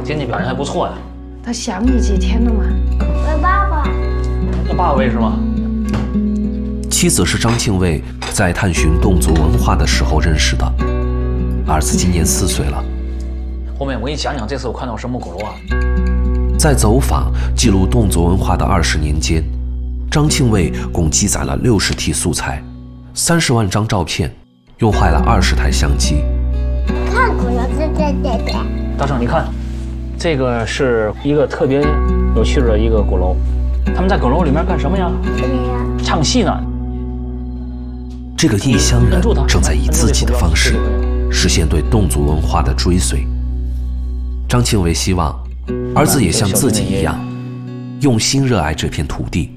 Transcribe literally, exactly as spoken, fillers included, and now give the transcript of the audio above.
经济表现还不错呀。 他想你几天了吗？ 我爸爸。 他爸为什么？ 妻子是张庆卫在探寻侗族文化的时候认识的，儿子今年四岁了。 后面我给你讲讲这次我看到什么鼓楼啊。 在走访记录侗族文化的二十年间，张庆卫共积攒了六十 T 素材，三十万张照片，用坏了二十台相机。 看鼓楼这这这这。 大圣，你看，这个是一个特别有趣的一个鼓楼，他们在鼓楼里面干什么呀？ 什么呀？ 唱戏呢。 这个异乡人正在以自己的方式实现对侗族文化的追随。张庆卫希望儿子也像自己一样，用心热爱这片土地，